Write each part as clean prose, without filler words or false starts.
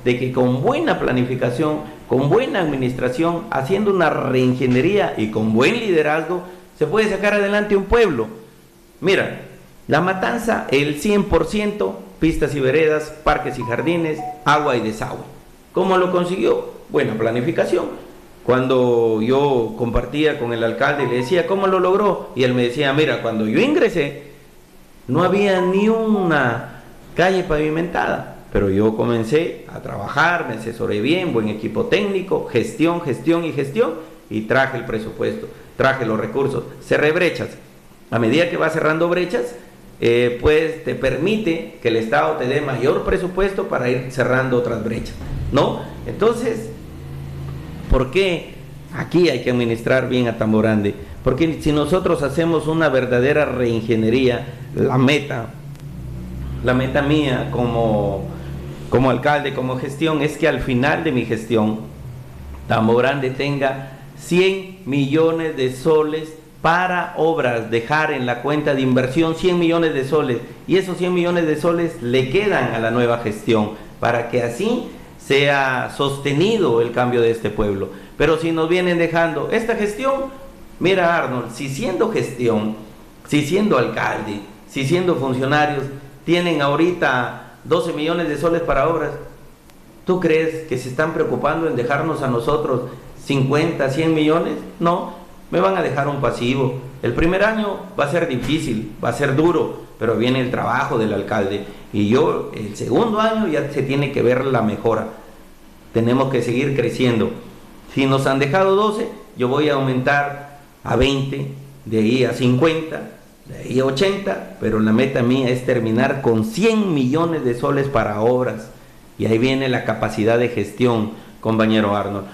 de que con buena planificación, con buena administración, haciendo una reingeniería y con buen liderazgo, se puede sacar adelante un pueblo. Mira, La Matanza, el 100%, pistas y veredas, parques y jardines, agua y desagüe. ¿Cómo lo consiguió? Buena planificación. Cuando yo compartía con el alcalde y le decía, ¿cómo lo logró? Y él me decía, mira, cuando yo ingresé, no había ni una calle pavimentada. Pero yo comencé a trabajar, me asesoré bien, buen equipo técnico, gestión, y traje el presupuesto, traje los recursos, cerré brechas. A medida que vas cerrando brechas, pues te permite que el Estado te dé mayor presupuesto para ir cerrando otras brechas, ¿no? Entonces, ¿por qué aquí hay que administrar bien a Tamborande? Porque si nosotros hacemos una verdadera reingeniería, la meta mía como alcalde, como gestión, es que al final de mi gestión, Tamborande tenga 100 millones de soles para obras, dejar en la cuenta de inversión 100 millones de soles, y esos 100 millones de soles le quedan a la nueva gestión, para que así sea sostenido el cambio de este pueblo. Pero si nos vienen dejando esta gestión, mira Arnold, si siendo gestión, si siendo alcalde, si siendo funcionarios, tienen ahorita 12 millones de soles para obras, ¿tú crees que se están preocupando en dejarnos a nosotros 50, 100 millones? No, me van a dejar un pasivo. El primer año va a ser difícil, va a ser duro, pero viene el trabajo del alcalde, y yo el segundo año ya se tiene que ver la mejora. Tenemos que seguir creciendo. Si nos han dejado 12, yo voy a aumentar a 20, de ahí a 50, de ahí a 80, pero la meta mía es terminar con 100 millones de soles para obras, y ahí viene la capacidad de gestión, compañero Arnold.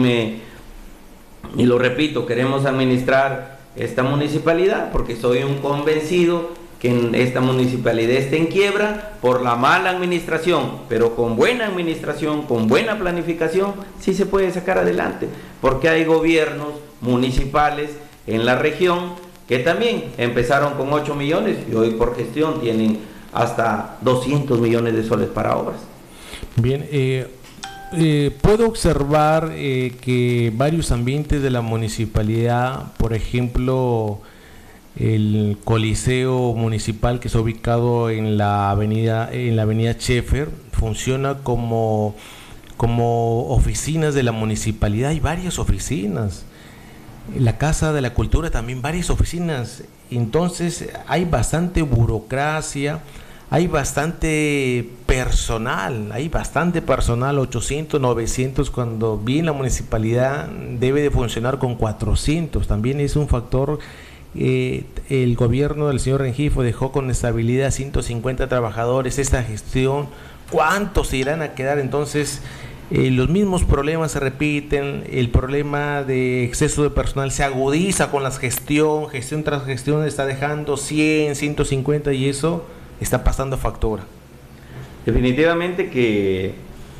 Y lo repito, queremos administrar esta municipalidad porque soy un convencido que esta municipalidad está en quiebra por la mala administración, pero con buena administración, con buena planificación, sí se puede sacar adelante, porque hay gobiernos municipales en la región que también empezaron con 8 millones y hoy por gestión tienen hasta 200 millones de soles para obras. Bien, puedo observar que varios ambientes de la municipalidad, por ejemplo, el Coliseo Municipal, que está ubicado en la avenida Schaeffer, funciona como oficinas de la municipalidad. Hay varias oficinas. La Casa de la Cultura también, varias oficinas. Entonces hay bastante burocracia, hay bastante personal, 800, 900, cuando bien la municipalidad debe de funcionar con 400. También es un factor. El gobierno del señor Rengifo dejó con estabilidad 150 trabajadores. Esta gestión, ¿cuántos se irán a quedar? Entonces los mismos problemas se repiten. El problema de exceso de personal se agudiza con la gestión tras gestión, está dejando 100, 150, y eso está pasando factura. Definitivamente que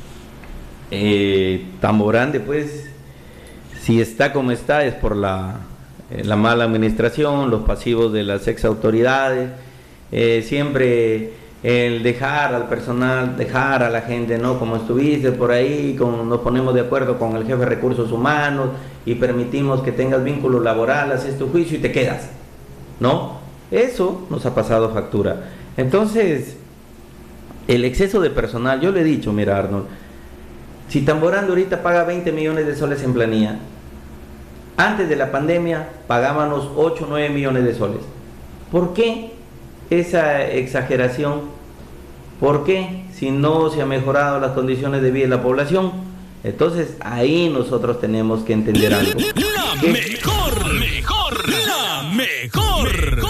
Tamborande, pues, si está como está, es por la mala administración, los pasivos de las ex autoridades, siempre el dejar al personal, dejar a la gente, ¿no? Como estuviste por ahí, nos ponemos de acuerdo con el jefe de recursos humanos y permitimos que tengas vínculo laboral, haces tu juicio y te quedas, ¿no? Eso nos ha pasado factura. Entonces, el exceso de personal, yo le he dicho, mira Arnold, si Tamborande ahorita paga 20 millones de soles en planilla, antes de la pandemia pagábamos 8 o 9 millones de soles. ¿Por qué esa exageración? ¿Por qué si no se han mejorado las condiciones de vida de la población? Entonces ahí nosotros tenemos que entender algo. La mejor.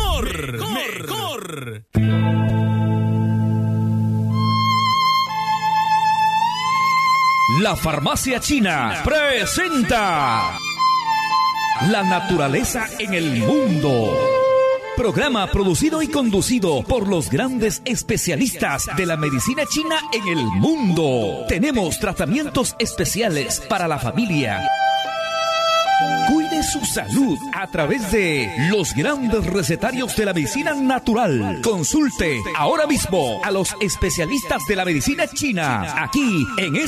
La Farmacia China presenta La naturaleza en el mundo. Programa producido y conducido por los grandes especialistas de la medicina china en el mundo. Tenemos tratamientos especiales para la familia. Cuide su salud a través de los grandes recetarios de la medicina natural. Consulte ahora mismo a los especialistas de la medicina china aquí en